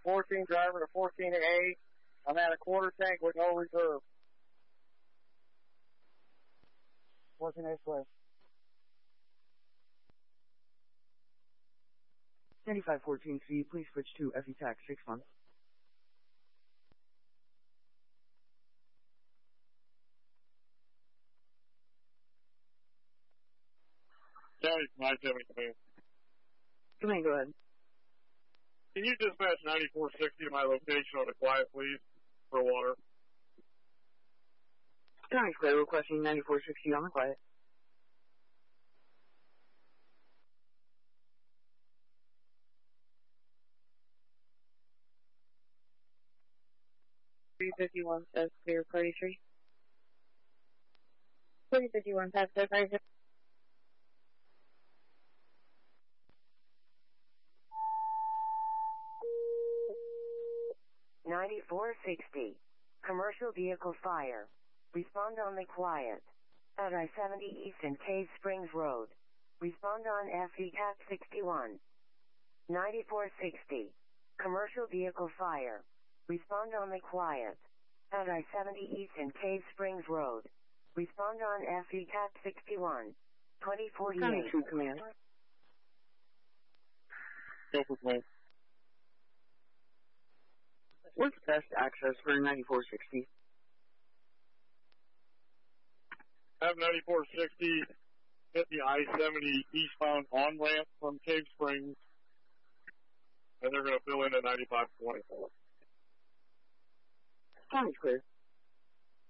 14 driver to 14A. I'm at a quarter tank with no reserve. 14A square. 9514C, please switch to FE TAC 61. County 970 command. Command, go ahead. Can you dispatch 9460 to my location on the quiet, please, for water? County Square, requesting 9460 on the quiet. $351 says clear party tree. 351 says clear party tree. $94.60. Commercial vehicle fire. Respond on the quiet. At I-70 East and Cave Springs Road. Respond on FE TAC 61. 9460. Commercial vehicle fire. Respond on the quiet. At I-70 East and Cave Springs Road. Respond on FE TAC 61. 2048. County 2 command. Go for command. What's best access for 9460? Have 9460 hit the I-70 eastbound on-ramp from Cave Springs, and they're going to fill in at 9520. County Square.